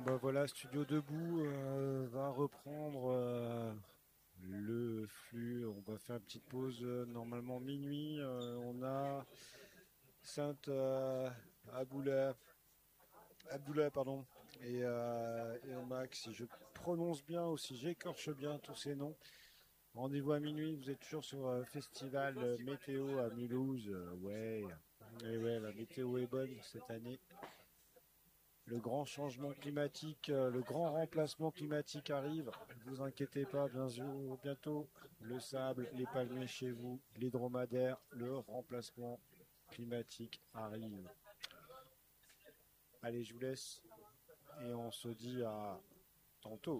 Bah voilà, Studio Debout va reprendre le flux. On va faire une petite pause, normalement minuit. On a Sainte Aboula, Abdullah, pardon, et au max, si je prononce bien ou si j'écorche bien tous ces noms. Rendez-vous à minuit, vous êtes toujours sur Festival Météo à Mulhouse. Ouais, et ouais, la météo est bonne cette année. Le grand changement climatique, le grand remplacement climatique arrive. Ne vous inquiétez pas, bien sûr, bientôt. Le sable, les palmiers chez vous, les dromadaires, le remplacement climatique arrive. Allez, je vous laisse et on se dit à tantôt.